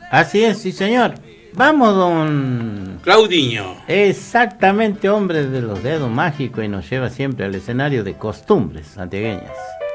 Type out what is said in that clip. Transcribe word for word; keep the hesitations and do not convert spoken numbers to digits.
Así es, sí señor. Vamos, don Claudinho. Exactamente, hombre de los dedos mágicos, y nos lleva siempre al escenario de costumbres santiagueñas.